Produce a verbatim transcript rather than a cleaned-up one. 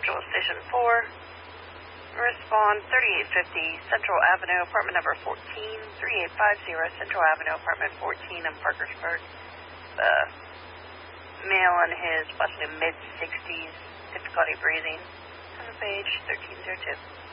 Central Station four. Respond thirty-eight fifty Central Avenue, apartment number fourteen, thirty-eight fifty Central Avenue, apartment fourteen in Parkersburg. The male in his possibly mid-sixties, difficulty breathing. On the page thirteen oh two.